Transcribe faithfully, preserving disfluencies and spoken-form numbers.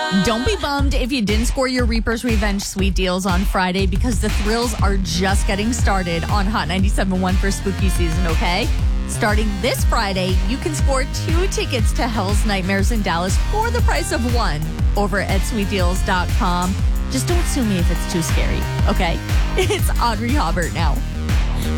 Don't be bummed if you didn't score your Reaper's Revenge sweet deals on Friday because the thrills are just getting started on Hot ninety-seven point one for spooky season, okay? Starting this Friday, you can score two tickets to Hell's Nightmares in Dallas for the price of one over at sweet deals dot com. Just don't sue me if it's too scary, okay? It's Audrey Hobart now.